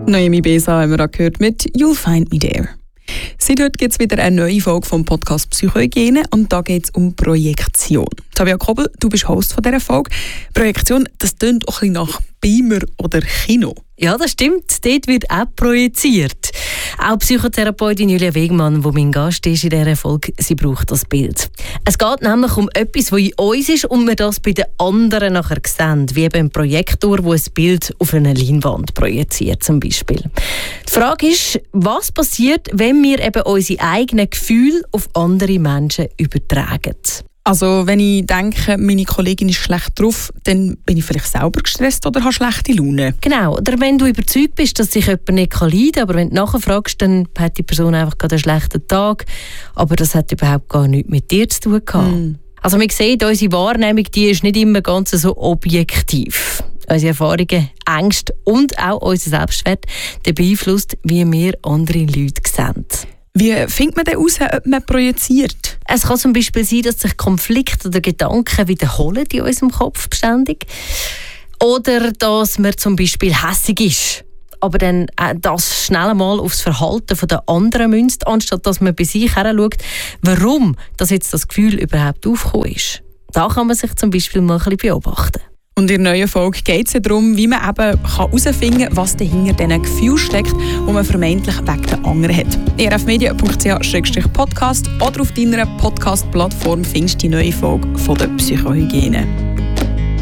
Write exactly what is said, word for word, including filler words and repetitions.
Noemi Besa haben wir auch gehört mit «You'll find me there». Seit heute gibt es wieder eine neue Folge vom Podcast «Psychohygiene» und da geht es um Projektion. Tabea Kobel, du bist Host von dieser Folge. Projektion, das klingt auch ein bisschen nach Beamer oder Kino. Ja, das stimmt. Dort wird auch projiziert. Auch Psychotherapeutin Julia Wegmann, die mein Gast ist in dieser Folge, sie braucht das Bild. Es geht nämlich um etwas, das in uns ist und wir das bei den anderen nachher sehen, wie eben ein Projektor, der ein Bild auf eine Leinwand projiziert zum Beispiel. Die Frage ist, was passiert, wenn wir eben unsere eigenen Gefühle auf andere Menschen übertragen? Also wenn ich denke, meine Kollegin ist schlecht drauf, dann bin ich vielleicht selber gestresst oder habe schlechte Laune. Genau, oder wenn du überzeugt bist, dass sich jemand nicht leiden kann, aber wenn du nachher fragst, dann hat die Person einfach gerade einen schlechten Tag, aber das hat überhaupt gar nichts mit dir zu tun gehabt. Mm. Also man sieht, unsere Wahrnehmung, die ist nicht immer ganz so objektiv. Unsere Erfahrungen, Ängste und auch unser Selbstwert der beeinflusst, wie wir andere Leute sehen. Wie findet man denn heraus, ob man projiziert? Es kann zum Beispiel sein, dass sich Konflikte oder Gedanken wiederholen in unserem Kopf beständig. Oder dass man zum Beispiel hässig ist. Aber dann das schnell mal aufs Verhalten der anderen münzt, anstatt dass man bei sich heranschaut, warum das jetzt das Gefühl überhaupt aufgekommen ist. Da kann man sich zum Beispiel mal ein bisschen beobachten. Und in der neuen Folge geht es ja darum, wie man eben herausfinden kann, was dahinter diesen Gefühlen steckt, die man vermeintlich wegen der anderen hat. e r f media punkt c h slash podcast oder auf deiner Podcast-Plattform findest du die neue Folge von der Psychohygiene.